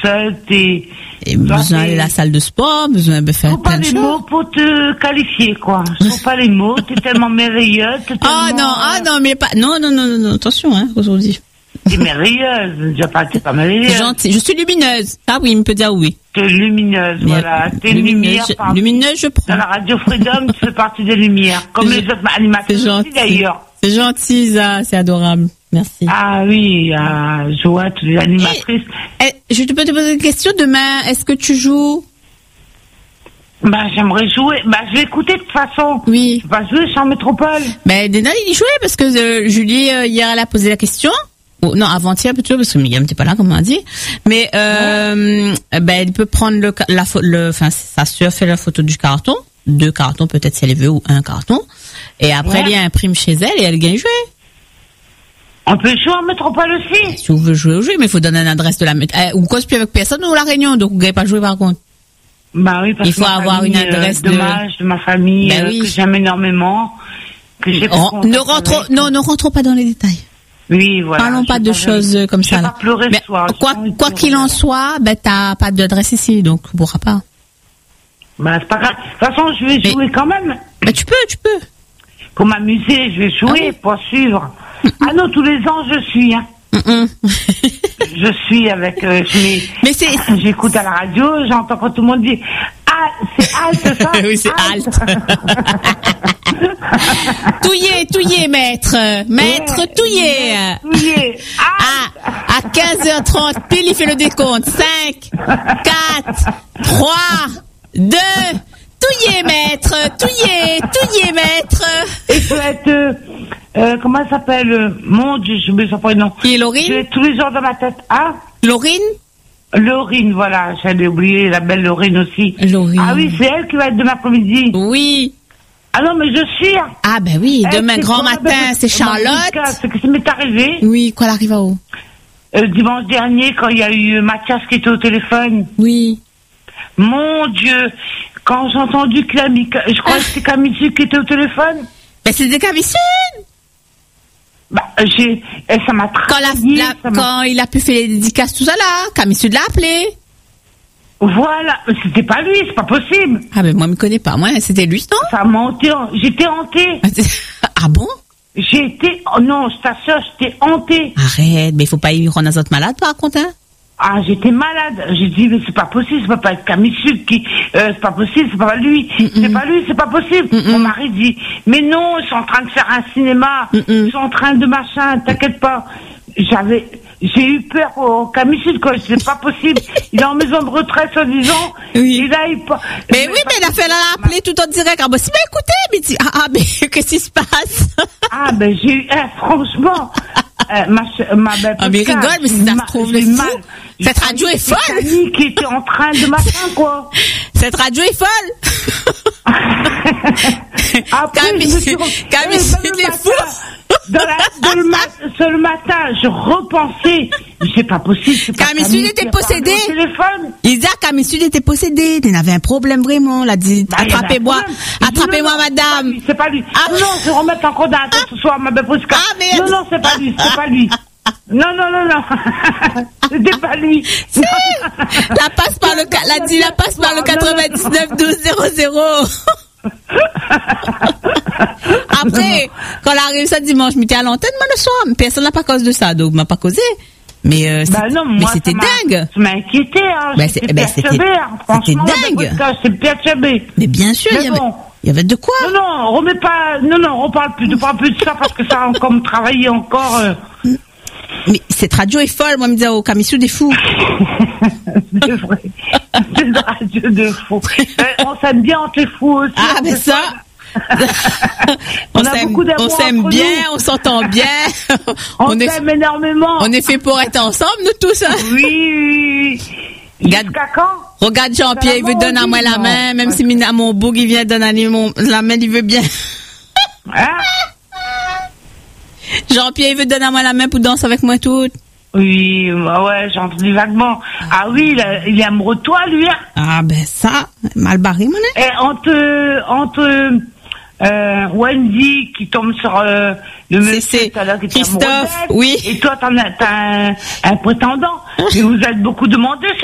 seul, t'es... Et besoin d'aller à la salle de sport, besoin de faire plein de choses. Faut pas les mots pour te qualifier, quoi. Faut pas les mots, t'es tellement merveilleuse, t'es tellement... non, mais pas... Non, attention, hein, aujourd'hui. T'es merveilleuse, t'es pas merveilleuse. C'est gentil, je suis lumineuse. Ah oui, il me peut dire oui. T'es lumineuse, voilà. T'es lumineuse. Lumineuse, je prends. Dans la Radio Freedom, tu fais partie des lumières. Comme les autres animateurs aussi, d'ailleurs. C'est gentil, ça, c'est adorable. Merci. Ah oui, je vois toutes les animatrices. Je peux te poser une question demain. Est-ce que tu joues? J'aimerais jouer. Je vais écouter de toute façon. Oui. Je vais pas jouer sans Métropole. Déna, il y jouait parce que Julie, hier, elle a posé la question. Non, avant-hier plutôt, parce que Miguel n'était pas là, comme on a dit. Mais, elle peut prendre sa sœur fait la photo du carton. 2 cartons, peut-être si elle veut, ou 1 carton. Et après, elle y imprime chez elle et elle gagne jouer. On peut jouer en Métropole aussi. Si vous voulez jouer, mais il faut donner une adresse de la métropole. Ou cause plus avec personne ou la Réunion, donc vous ne pouvez pas jouer par contre. Oui, parce il faut avoir une adresse de ma famille, que j'aime énormément, que j'ai ne rentrons pas dans les détails. Oui, voilà. Parlons pas de choses comme ça, là. Pleurer ce soir. Quoi qu'il en soit, t'as pas d'adresse ici, donc tu pourras pas. C'est pas grave. De toute façon, je vais jouer quand même. Tu peux. Pour m'amuser, je vais jouer, pour suivre. Ah non, tous les ans, je suis, hein. Je suis avec, j'écoute à la radio, j'entends quand tout le monde dit, c'est halte, ça? Oui, c'est halte. Touillé, maître, touillé. Touillé. À 15h30, pile, il fait le décompte. 5, 4, 3, 2, touillé, maître. Et peut être, comment elle s'appelle? Mon Dieu, je me sens pas le nom. Qui est Laurine? J'ai tous les jours dans ma tête. Laurine, voilà. J'allais oublier la belle Laurine aussi. Laurine. Ah oui, c'est elle qui va être demain après-midi. Oui. Ah non, mais je suis. Ah oui, demain grand matin, c'est Charlotte. C'est que ça m'est arrivé. Oui, quoi, elle arrive à où? Dimanche dernier, quand il y a eu Mathias qui était au téléphone. Oui. Mon Dieu, quand j'ai entendu que je crois que c'était Camille Sud qui était au téléphone. C'était Camille Sud. Ça m'a travaillé. Quand il a pu faire les dédicaces, tout ça là, Camille Sud l'a appelé. Voilà, c'était pas lui, c'est pas possible. Moi, je me connais pas. Moi, c'était lui, non? Ça m'a hanté. J'étais hantée. Ah bon? Non, je t'assure, j'étais hantée. Arrête, mais il faut pas y rendre un autre malade, par contre, hein? J'étais malade. J'ai dit, mais c'est pas possible, ça peut pas être Camille Sud qui, c'est pas possible, c'est pas lui. C'est pas lui, c'est pas possible. Mon mari dit, mais non, ils sont en train de faire un cinéma. Ils sont en train de machin, t'inquiète pas. J'ai eu peur au Camille Sud, quoi. C'est pas possible. Il est en maison de retraite, soi-disant. Oui. Et là, mais il a fait l'appeler tout en direct. Écoutez, mais mais qu'est-ce qui se passe? J'ai eu, franchement, ma belle. Mais rigole, mais si ça se trouve le fou. Cette radio est folle! Camille qui était en train de machin, quoi. Cette radio est folle! Camille Sud est fou! Le matin, je repensais, c'est pas possible. Camille Sud était possédé. Il dit Camille Sud était possédé. Il avait un problème vraiment. Il a dit attrapez-moi, madame. C'est pas lui. Non, je vais remettre encore dans la tête ce soir, ma belle Posca. Non, c'est pas lui. Non. C'était pas lui. La passe par le 99 12 00. Après, quand elle arrive ça dimanche, je m'étais à l'antenne, moi, le soir. Personne n'a pas cause de ça, donc m'a pas causé. Mais, c'était dingue. Ça m'a inquiété, hein. C'était dingue. C'est perturbé. Mais bien sûr, il y avait de quoi. Non, on parle plus de ça parce que ça a encore me travaillé encore, Mais cette radio est folle, moi, me disait, Camille Sud est fou. C'est vrai. C'est une radio de fou. On s'aime bien entre les fous aussi. Mais ça. On s'aime bien, on s'entend bien. On s'aime énormément. On est fait pour être ensemble, nous tous. Hein. Oui. Jusqu'à quand? Regarde Jean-Pierre, il veut donner à moi la main, même si mon boug, il vient donner la main, il veut bien. Jean-Pierre, il veut donner à moi la main pour danser avec moi toute. Oui, ouais, j'ai entendu vaguement. Ah oui, il est amoureux de toi, lui. Hein? Ça, mal barré, mon Et entre Wendy qui tombe sur le monsieur tout à l'heure qui était Christophe, oui. Et toi, t'as un prétendant. Et vous êtes beaucoup demandé